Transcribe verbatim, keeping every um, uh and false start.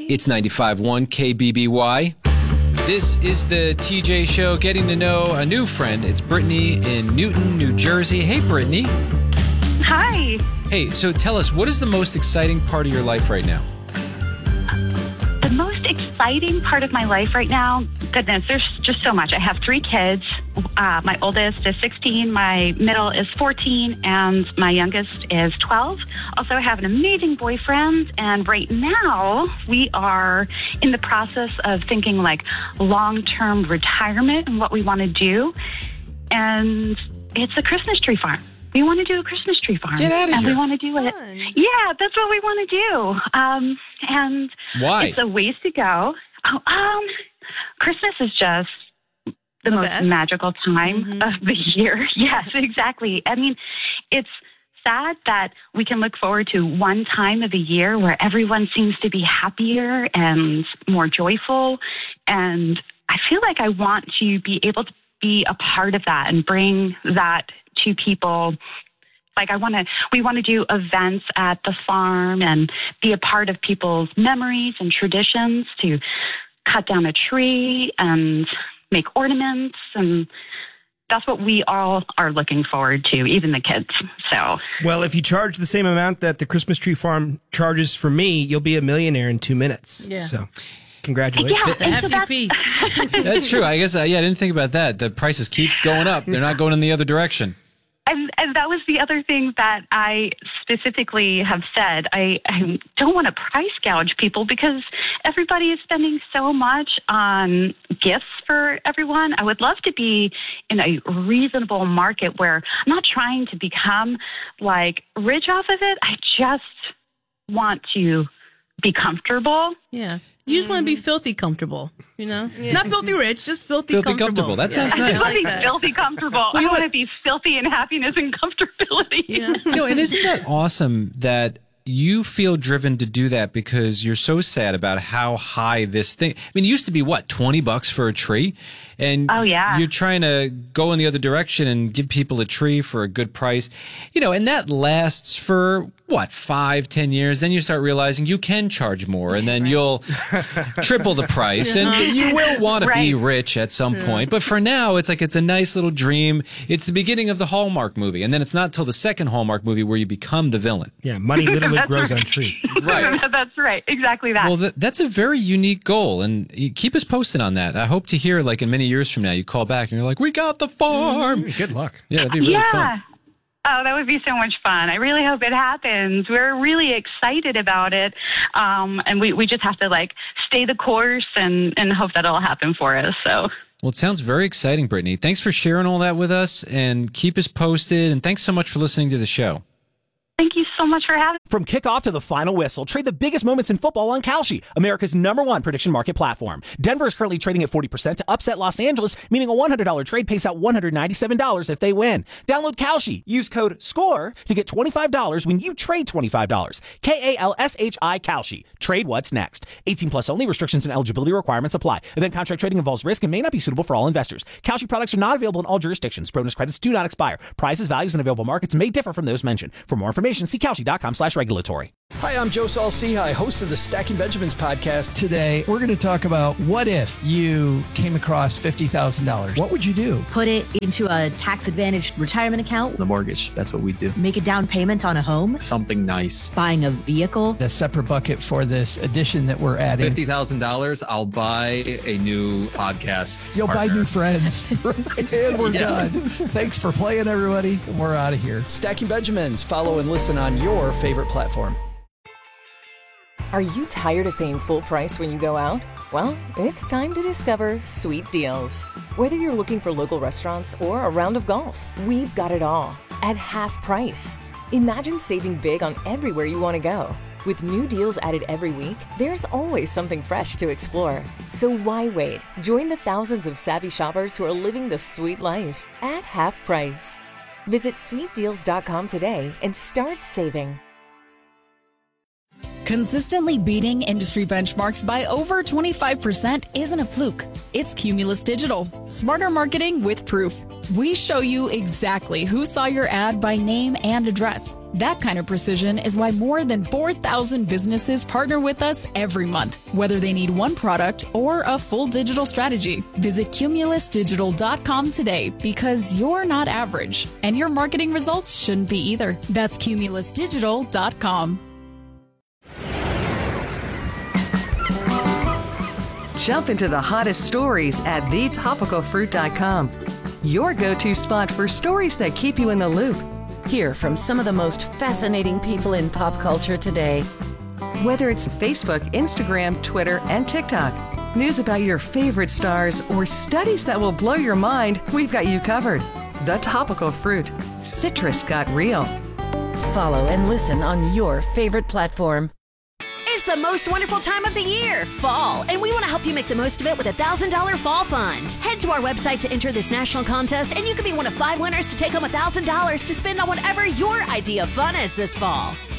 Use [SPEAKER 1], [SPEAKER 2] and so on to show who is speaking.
[SPEAKER 1] It's ninety-five point one K B B Y. This is the T J Show, getting to know a new friend. It's Brittany in Newton, New Jersey. Hey, Brittany.
[SPEAKER 2] Hi.
[SPEAKER 1] Hey, so tell us, what is the most exciting part of your life right now?
[SPEAKER 2] The most exciting part of my life right now, goodness, there's just so much. I have three kids. Uh, my oldest is sixteen, my middle is fourteen, and my youngest is twelve. Also, I have an amazing boyfriend, and right now we are in the process of thinking like long-term retirement and what we want to do. And it's a Christmas tree farm. We want to do a Christmas tree farm.
[SPEAKER 1] Get out of
[SPEAKER 2] and
[SPEAKER 1] here.
[SPEAKER 2] we want to do it.
[SPEAKER 3] Fun.
[SPEAKER 2] Yeah, that's what we want to do. Um, and
[SPEAKER 1] Why?
[SPEAKER 2] it's a ways to go. Oh, um, Christmas is just the,
[SPEAKER 3] The
[SPEAKER 2] most
[SPEAKER 3] best.
[SPEAKER 2] magical time
[SPEAKER 3] Mhm.
[SPEAKER 2] of the year. Yes, exactly. I mean, it's sad that we can look forward to one time of the year where everyone seems to be happier and more joyful. And I feel like I want to be able to be a part of that and bring that to people. Like I want to, we want to do events at the farm and be a part of people's memories and traditions, to cut down a tree and make ornaments. And that's what we all are looking forward to, even the kids. So,
[SPEAKER 4] Well, if you charge the same amount that the Christmas tree farm charges for me, you'll be a millionaire in two minutes.
[SPEAKER 3] Yeah.
[SPEAKER 4] So, congratulations.
[SPEAKER 2] yeah,
[SPEAKER 3] It's a
[SPEAKER 2] and so
[SPEAKER 3] hefty
[SPEAKER 2] that's-
[SPEAKER 3] fee.
[SPEAKER 1] That's true. I guess, uh, yeah, I didn't think about that. The prices keep going up. They're not going in the other direction.
[SPEAKER 2] And, and that was the other thing that I specifically have said. I, I don't want to price gouge people because everybody is spending so much on gifts for everyone. I would love to be in a reasonable market where I'm not trying to become like rich off of it. I just want to be comfortable.
[SPEAKER 3] Yeah. You just want to be filthy comfortable, you know? Not filthy rich, just filthy,
[SPEAKER 1] Filthy
[SPEAKER 3] comfortable.
[SPEAKER 1] comfortable. That sounds
[SPEAKER 3] Yeah.
[SPEAKER 1] nice.
[SPEAKER 2] I want to be
[SPEAKER 3] that.
[SPEAKER 2] filthy comfortable. I want to be filthy in happiness and comfortability.
[SPEAKER 3] Yeah.
[SPEAKER 1] You know, and isn't that awesome that you feel driven to do that because you're so sad about how high this thing, I mean, it used to be what, twenty bucks for a tree? And
[SPEAKER 2] Oh, yeah.
[SPEAKER 1] you're trying to go in the other direction and give people a tree for a good price, you know, and that lasts for what, five, ten years. Then you start realizing you can charge more, and then you'll triple the price, and you will want to be
[SPEAKER 2] Right.
[SPEAKER 1] rich at some point. But for now, it's like it's a nice little dream. It's the beginning of the Hallmark movie, and then it's not till the second Hallmark movie where you become the villain.
[SPEAKER 4] Yeah, money literally
[SPEAKER 2] That's
[SPEAKER 4] grows
[SPEAKER 2] right.
[SPEAKER 4] on trees.
[SPEAKER 1] Right.
[SPEAKER 2] That's right. Exactly that.
[SPEAKER 1] Well, that, that's a very unique goal, and you keep us posted on that. I hope to hear, like, in many years from now, you call back and you're like, we got the farm.
[SPEAKER 4] Good luck.
[SPEAKER 1] Yeah, that'd be really
[SPEAKER 2] yeah.
[SPEAKER 1] fun.
[SPEAKER 2] Oh, that would be so much fun. I really hope it happens. We're really excited about it. Um, and we, we just have to like stay the course and, and hope that it'll happen for us. So
[SPEAKER 1] Well, it sounds very exciting, Brittany. Thanks for sharing all that with us, and keep us posted. And thanks so much for listening to the show.
[SPEAKER 2] thank you so much for having
[SPEAKER 5] From kickoff to the final whistle, trade the biggest moments in football on Kalshi, America's number one prediction market platform. Denver is currently trading at forty percent to upset Los Angeles, meaning a one hundred dollars trade pays out one hundred ninety-seven dollars if they win. Download Kalshi. Use code SCORE to get twenty-five dollars when you trade twenty-five dollars. K A L S H I Kalshi. Trade what's next. eighteen plus only. Restrictions and eligibility requirements apply. Event contract trading involves risk and may not be suitable for all investors. Kalshi products are not available in all jurisdictions. Bonus credits do not expire. Prices, values, and available markets may differ from those mentioned. For more information, see Kalshi.com slash regulatory.
[SPEAKER 6] Hi, I'm Joe Saul-Sehy, host of the Stacking Benjamins podcast.
[SPEAKER 7] Today, we're going to talk about what if you came across fifty thousand dollars? What would you do?
[SPEAKER 8] Put it into a tax-advantaged retirement account.
[SPEAKER 9] The mortgage, that's what we do.
[SPEAKER 8] Make a down payment on a home.
[SPEAKER 9] Something nice.
[SPEAKER 8] Buying a vehicle.
[SPEAKER 7] A separate bucket for this addition that we're adding.
[SPEAKER 9] fifty thousand dollars, I'll buy a new podcast.
[SPEAKER 7] You'll
[SPEAKER 9] partner.
[SPEAKER 7] buy new friends. And we're
[SPEAKER 9] Yeah.
[SPEAKER 7] done. Thanks for playing, everybody. And we're out of here.
[SPEAKER 6] Stacking Benjamins. Follow and listen on your favorite platform.
[SPEAKER 10] Are you tired of paying full price when you go out? Well, it's time to discover Sweet Deals. Whether you're looking for local restaurants or a round of golf, we've got it all at half price. Imagine saving big on everywhere you want to go. With new deals added every week, there's always something fresh to explore. So why wait? Join the thousands of savvy shoppers who are living the sweet life at half price. Visit sweet deals dot com today and start saving.
[SPEAKER 11] Consistently beating industry benchmarks by over twenty-five percent isn't a fluke. It's Cumulus Digital. Smarter marketing with proof. We show you exactly who saw your ad by name and address. That kind of precision is why more than four thousand businesses partner with us every month, whether they need one product or a full digital strategy. Visit Cumulus Digital dot com today because you're not average, and your marketing results shouldn't be either. That's Cumulus Digital dot com.
[SPEAKER 12] Jump into the hottest stories at the topical fruit dot com. Your go-to spot for stories that keep you in the loop.
[SPEAKER 13] Hear from some of the most fascinating people in pop culture today.
[SPEAKER 12] Whether it's Facebook, Instagram, Twitter, and TikTok, news about your favorite stars, or studies that will blow your mind, we've got you covered. The Topical Fruit. Citrus got real.
[SPEAKER 13] Follow and listen on your favorite platform.
[SPEAKER 14] It's the most wonderful time of the year, fall, and we want to help you make the most of it with a one thousand dollars Fall Fund. Head to our website to enter this national contest, and you could be one of five winners to take home one thousand dollars to spend on whatever your idea of fun is this fall.